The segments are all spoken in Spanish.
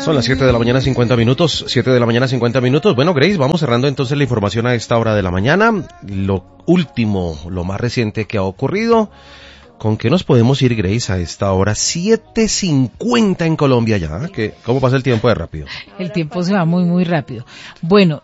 Son las 7 de la mañana 50 minutos, 7 de la mañana 50 minutos. Bueno, Grace, vamos cerrando entonces la información a esta hora de la mañana. Lo último, lo más reciente que ha ocurrido. ¿Con qué nos podemos ir, Grace, a esta hora? 7:50 en Colombia ya. ¿Cómo pasa el tiempo de rápido? El tiempo se va muy, muy rápido. Bueno,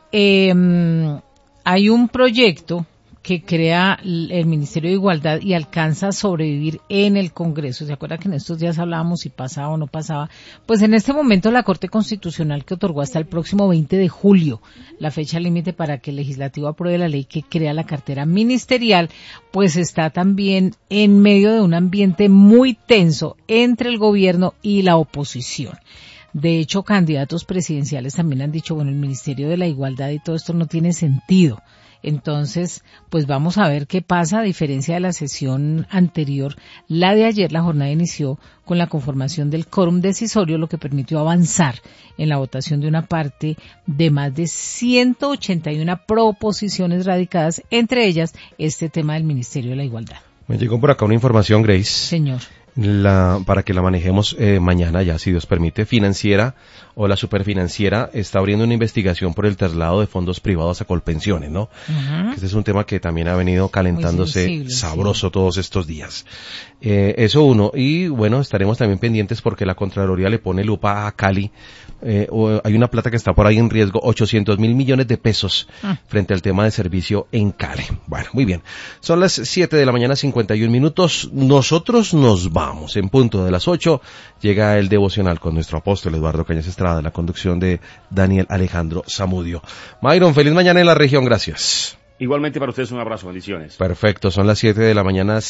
hay un proyecto que crea el Ministerio de Igualdad y alcanza a sobrevivir en el Congreso. ¿Se acuerda que en estos días hablábamos si pasaba o no pasaba? Pues en este momento la Corte Constitucional, que otorgó hasta el próximo 20 de julio la fecha límite para que el Legislativo apruebe la ley que crea la cartera ministerial, pues está también en medio de un ambiente muy tenso entre el gobierno y la oposición. De hecho, candidatos presidenciales también han dicho, bueno, el Ministerio de la Igualdad y todo esto no tiene sentido. Entonces, pues vamos a ver qué pasa. A diferencia de la sesión anterior, la de ayer, la jornada inició con la conformación del quórum decisorio, lo que permitió avanzar en la votación de una parte de más de 181 proposiciones radicadas, entre ellas este tema del Ministerio de la Igualdad. Me llegó por acá una información, Grace. Señor. Para que la manejemos mañana ya, si Dios permite. Financiera o la Superfinanciera está abriendo una investigación por el traslado de fondos privados a Colpensiones, ¿no? Uh-huh. Este es un tema que también ha venido calentándose sensible, sabroso sí, todos estos días. Eso uno. Y bueno, estaremos también pendientes porque la Contraloría le pone lupa a Cali. Hay una plata que está por ahí en riesgo, 800.000 millones de pesos frente al tema de servicio en Cali. Bueno, muy bien. Son las 7 de la mañana, 51 minutos. Nosotros nos vamos. En punto de las 8 llega el devocional con nuestro apóstol Eduardo Cañas Estrada, la conducción de Daniel Alejandro Zamudio. Myron, feliz mañana en la región. Gracias. Igualmente para ustedes, un abrazo, bendiciones. Perfecto, son las 7 de la mañana,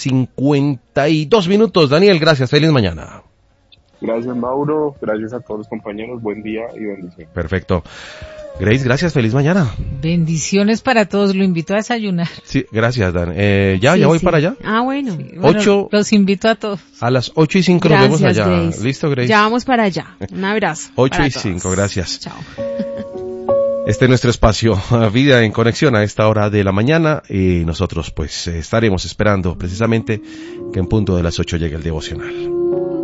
52 minutos. Daniel, gracias, feliz mañana. Gracias, Mauro, gracias a todos los compañeros, buen día y bendiciones. Perfecto. Grace, gracias, feliz mañana. Bendiciones para todos, lo invito a desayunar. Sí, gracias, Dan. ¿Ya voy para allá? Ah, bueno. Sí, bueno, 8, los invito a todos. A las 8:05 nos vemos allá. Grace. ¿Listo, Grace? Ya vamos para allá. Un abrazo. 8:05, gracias. Chao. Este es nuestro espacio, Vida en Conexión, a esta hora de la mañana, y nosotros pues estaremos esperando precisamente que en punto de las 8 llegue el devocional.